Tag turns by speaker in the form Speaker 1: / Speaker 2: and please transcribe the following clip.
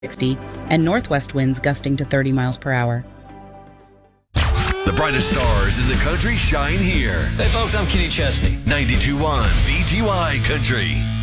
Speaker 1: 60, and northwest winds gusting to 30 miles per hour.
Speaker 2: The brightest stars in the country shine here.
Speaker 3: Hey folks, I'm Kenny Chesney.
Speaker 2: 92.1 VTY Country.